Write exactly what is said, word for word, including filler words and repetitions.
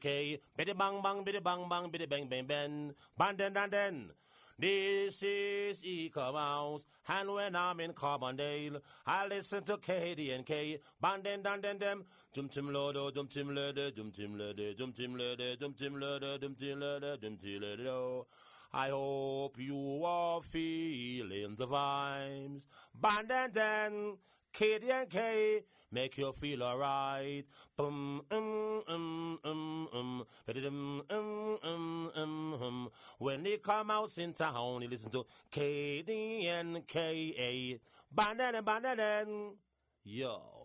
K, biddy bang bang, biddy bang bang, biddy bang bang bang, bang den den den. This is Eco Mouse, and when I'm in Carbondale, I listen to K D and K, bang den den den dem, dum tim lodo, dum tim lede, dum tim lede, dum tim lede, dum tim lede, dum tim lede, dum tim lede. I hope you are feeling the vibes, bang den den. K D and K make you feel alright. Bum um um um um um um um um um. When they come out in town, you listen to K D and K A. Banana banana. Yo.